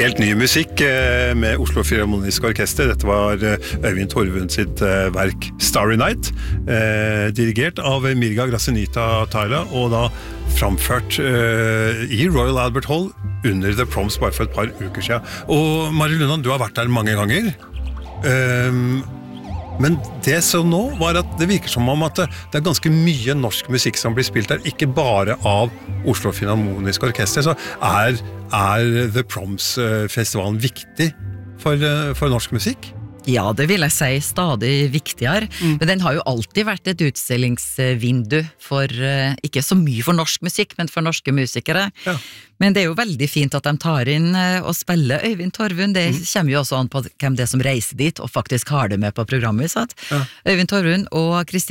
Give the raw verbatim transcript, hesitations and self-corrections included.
Helt ny musikk med Oslo Filharmoniske Orkester. Dette var Øyvind Torvund sitt verk Starry Night, dirigert av Mirga Gracinita Tyler, og da framført i Royal Albert Hall under The Proms bare for et par uker siden. Og Mari Lundan, du har vært der mange ganger. Men det som nå var at det virker som om at det er ganske mye norsk musikk som blir spilt der, ikke bare av Oslo Filharmoniske Orkester. Så er, er The Proms-festivalen viktig for, for norsk musikk? Ja, det vil jeg si stadig viktigere, mm. men den har jo alltid vært et utstillingsvindu for, ikke så mye for norsk musikk, men for norske musikere. Ja. Men det er jo veldig fint at de tar inn og spiller Øyvind Torvund. Det mm. kommer jo også an på hvem det er som reiser dit og faktisk har det med på programmet. Så at ja. Øyvind Torvund og Kristin